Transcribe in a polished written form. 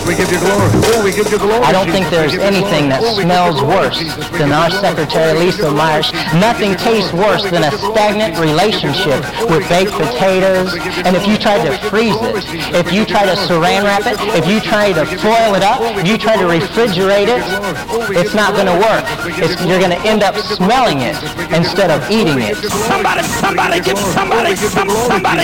I don't think there's anything that smells worse than our Secretary Lisa Myers. Nothing tastes worse than a stagnant relationship with baked potatoes. And if you try to freeze it, if you try to saran wrap it, if you try to foil it up, if you try to refrigerate it, it's not going to work. You're going to end up smelling it instead of eating it. Somebody,